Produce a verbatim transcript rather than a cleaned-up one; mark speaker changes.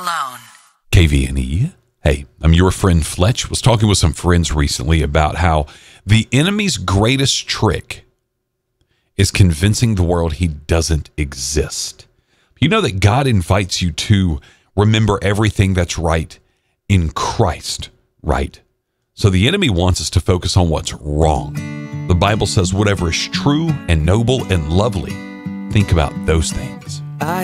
Speaker 1: alone.
Speaker 2: K V N E. Hey, I'm your friend Fletch. Was talking with some friends recently about how the enemy's greatest trick is convincing the world he doesn't exist. You know that God invites you to remember everything that's right in Christ, right? So the enemy wants us to focus on what's wrong. The Bible says whatever is true and noble and lovely, think about those things.